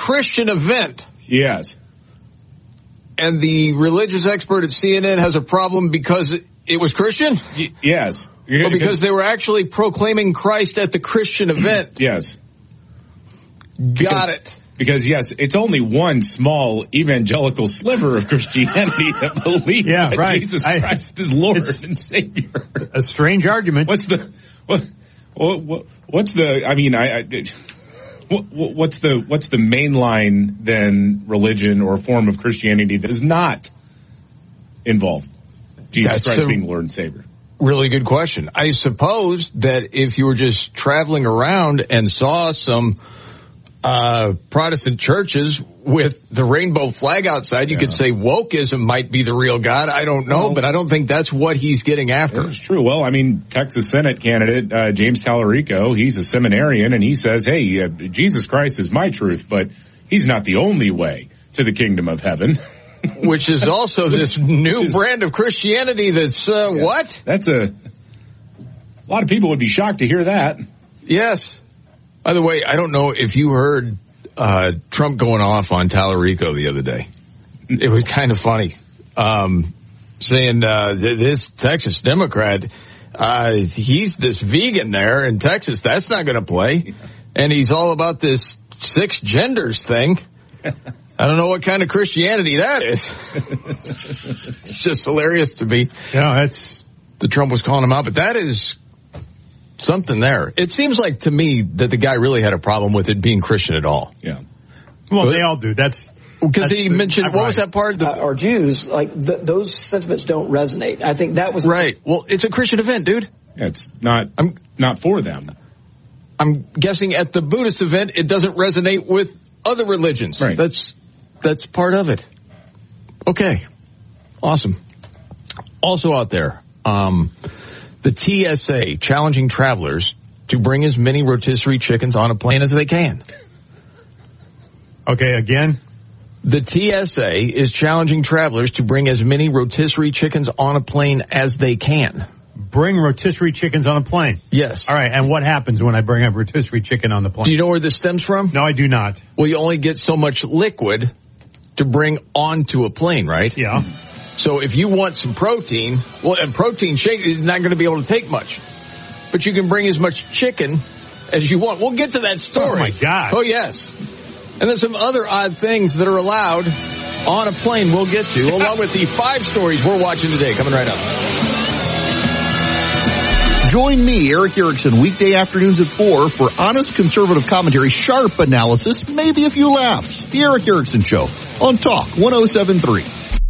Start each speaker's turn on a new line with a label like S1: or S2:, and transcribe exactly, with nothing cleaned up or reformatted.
S1: Christian event.
S2: Yes.
S1: And the religious expert at C N N has a problem because it, it was Christian?
S2: Y- yes.
S1: Or because they were actually proclaiming Christ at the Christian event?
S2: Yes.
S1: Got
S2: because,
S1: it.
S2: Because, yes, it's only one small evangelical sliver of Christianity that believes
S3: yeah,
S2: that
S3: right.
S2: Jesus Christ I, is Lord and Savior.
S3: A strange argument.
S2: What's the... What, what, what's the... I mean, I... I what, what's the what's the mainline, then, religion or form of Christianity that is not involved Jesus
S1: That's
S2: Christ
S1: a
S2: being Lord and Savior?
S1: Really good question. I suppose that if you were just traveling around and saw some uh Protestant churches with the rainbow flag outside, you yeah. could say wokeism might be the real God. I don't know, well, but I don't think that's what he's getting after.
S2: It's true. Well, I mean, Texas Senate candidate uh, James Tallarico, he's a seminarian, and he says, hey, uh, Jesus Christ is my truth, but he's not the only way to the kingdom of heaven.
S1: Which is also this new is, brand of Christianity that's, uh, yeah, what?
S2: That's a, a lot of people would be shocked to hear that.
S1: Yes. By the way, I don't know if you heard uh Trump going off on Tallarico the other day. It was kind of funny. Um saying uh this Texas Democrat, uh he's this vegan there in Texas. That's not going to play. And he's all about this six genders thing. I don't know what kind of Christianity that is. It's just hilarious to me.
S3: Yeah, that's
S1: the Trump was calling him out, but that is something there. It seems like to me that the guy really had a problem with it being Christian at all.
S2: Yeah.
S3: Well, but, they all do. That's
S1: because he the, mentioned, what right. was that part?
S4: The, uh, or Jews, like th- those sentiments don't resonate. I think that was
S1: right. Well, it's a Christian event, dude.
S2: Yeah, it's not. I'm not for them.
S1: I'm guessing at the Buddhist event, it doesn't resonate with other religions.
S2: Right.
S1: That's that's part of it. Okay. Awesome. Also out there, um, the T S A challenging travelers to bring as many rotisserie chickens on a plane as they can.
S3: Okay, again?
S1: The T S A is challenging travelers to bring as many rotisserie chickens on a plane as they can.
S3: Bring rotisserie chickens on a plane?
S1: Yes.
S3: All right, and what happens when I bring a rotisserie chicken on the plane?
S1: Do you know where this stems from?
S3: No, I do not.
S1: Well, you only get so much liquid to bring onto a plane, right?
S3: Yeah.
S1: So if you want some protein, well, a protein shake is not going to be able to take much. But you can bring as much chicken as you want. We'll get to that story.
S3: Oh, my God.
S1: Oh, yes. And there's some other odd things that are allowed on a plane we'll get to, along with the five stories we're watching today. Coming right up.
S5: Join me, Eric Erickson, weekday afternoons at four for honest conservative commentary, sharp analysis, maybe a few laughs. The Eric Erickson Show on Talk one oh seven point three.